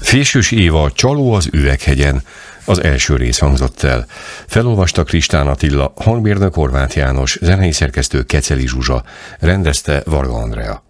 Fésűs Éva, Csaló az Üveghegyen. Az első rész hangzott el. Felolvasta Kristán Attila, hangmérnök Horváth János, zenei szerkesztő Keceli Zsuzsa, rendezte Varga Andrea.